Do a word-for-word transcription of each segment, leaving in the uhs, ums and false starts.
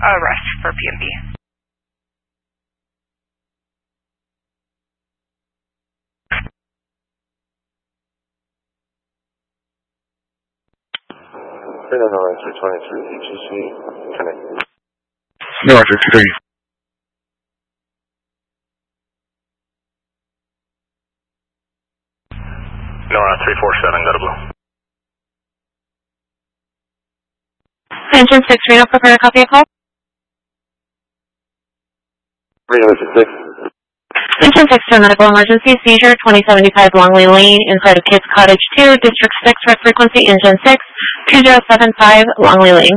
arrest for P M B. North three twenty-three, H C C, connect. North fifty-three. Nora three four seven, go to blue. Engine six, Reno, prepare a copy of call. Reno six. Engine six to a medical emergency, seizure, twenty seventy-five Longley Lane, inside of Kids Cottage two, District six, red frequency, Engine six, two zero seven five Longley Lane.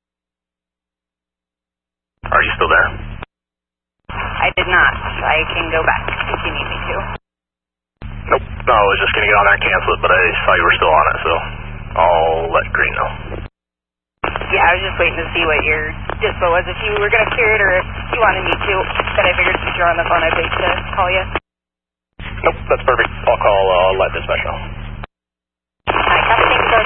Are you still there? I did not. I can go back if you need me to. Nope. No, I was just going to get on there and cancel it, but I saw you were still on it, so I'll let Green know. Yeah, I was just waiting to see what your dispo was, if you were going to clear it or if you wanted me to. But I figured since you're on the phone, I'd wait to call you. Nope, that's perfect. I'll call, uh, I'll let dispatch know. Alright, copy, thank you, sir.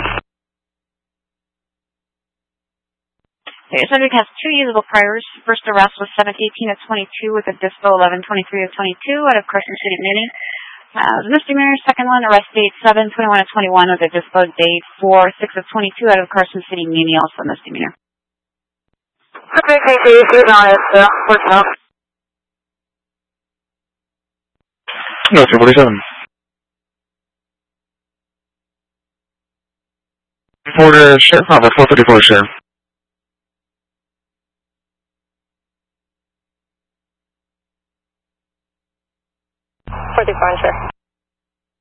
Okay, subject has two usable priors. First arrest was seven eighteen of twenty-two with a dispo eleven twenty-three of twenty-two out of Carson City, Mini. Uh, misdemeanor, second one, arrest date seven twenty-one of twenty-one with a dispo date four six of twenty-two out of Carson City, Mini, also misdemeanor. Okay, thank you. You're on it, uh, what's up? North three forty-seven. For the sheriff, uh, four fifty-four, sheriff. forty-four, sure.